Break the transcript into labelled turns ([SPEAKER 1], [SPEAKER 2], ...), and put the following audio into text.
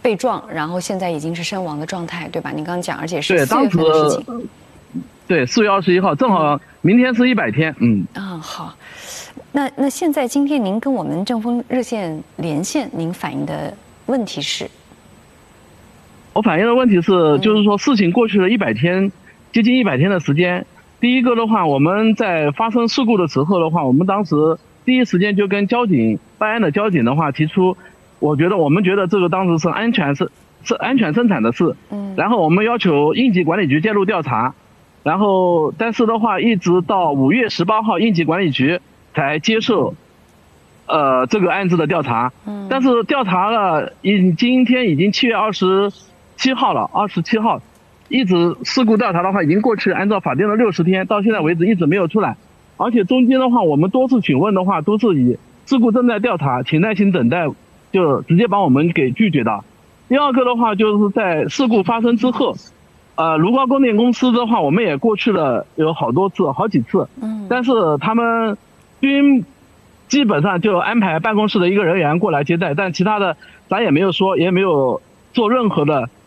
[SPEAKER 1] 被撞，然后现在已经是身亡的状态，对吧？你刚刚讲，而且是
[SPEAKER 2] 对，
[SPEAKER 1] 4月
[SPEAKER 2] 当
[SPEAKER 1] 份的事情。
[SPEAKER 2] 时对4月21号，正好明天是100天。
[SPEAKER 1] 好，那现在今天您跟我们政风热线连线，您反映的问题是？
[SPEAKER 2] 我反映的问题是，就是说事情过去了100天，接近100天的时间。第一个的话，我们在发生事故的时候的话，我们当时第一时间就跟交警办案的交警的话提出，我们觉得这个当时是安全生产的事，然后我们要求应急管理局介入调查，然后但是的话，一直到5月18号，应急管理局才接受这个案子的调查。但是调查了，今天已经7月27号了，27号。一直事故调查的话，已经过去按照法定的60天，到现在为止一直没有出来。而且中间的话，我们多次询问的话，都是以事故正在调查，请耐心等待，就直接把我们给拒绝的。第二个的话，就是在事故发生之后，卢高供电公司的话，我们也过去了有好几次，但是他们均基本上就安排办公室的一个人员过来接待，但其他的咱也没有说，也没有做任何的